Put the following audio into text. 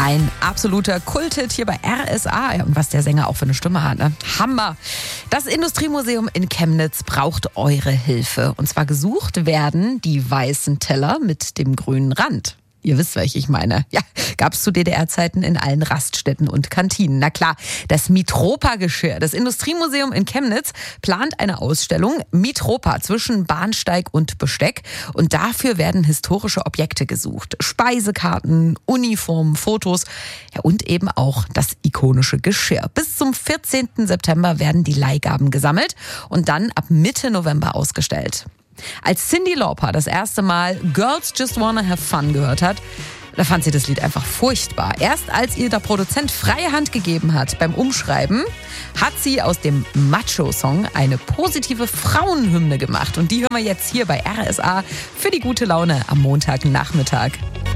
Ein absoluter Kulthit hier bei RSA. Ja, und was der Sänger auch für eine Stimme hat, ne? Hammer. Das Industriemuseum in Chemnitz braucht eure Hilfe. Und zwar gesucht werden die weißen Teller mit dem grünen Rand. Ihr wisst, welche ich meine. Ja, gab's zu DDR-Zeiten in allen Raststätten und Kantinen. Na klar, das Mitropa-Geschirr. Das Industriemuseum in Chemnitz plant eine Ausstellung Mitropa zwischen Bahnsteig und Besteck. Und dafür werden historische Objekte gesucht. Speisekarten, Uniformen, Fotos, ja, und eben auch das ikonische Geschirr. Bis zum 14. September werden die Leihgaben gesammelt und dann ab Mitte November ausgestellt. Als Cyndi Lauper das erste Mal Girls Just Wanna Have Fun gehört hat, da fand sie das Lied einfach furchtbar. Erst als ihr der Produzent freie Hand gegeben hat beim Umschreiben, hat sie aus dem Macho-Song eine positive Frauenhymne gemacht. Und die hören wir jetzt hier bei RSA für die gute Laune am Montagnachmittag.